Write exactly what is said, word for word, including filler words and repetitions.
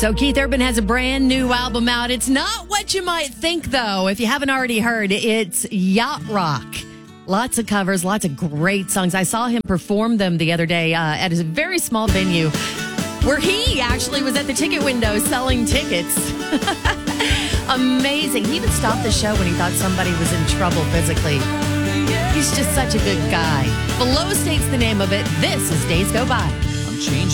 So Keith Urban has a brand new album out. It's not what you might think, though. If you haven't already heard, it's Yacht Rock. Lots of covers, lots of great songs. I saw him perform them the other day uh, at a very small venue where he actually was at the ticket window selling tickets. Amazing. He even stopped the show when he thought somebody was in trouble physically. He's just such a good guy. Below State's the name of it. This is Days Go By. I'm changing.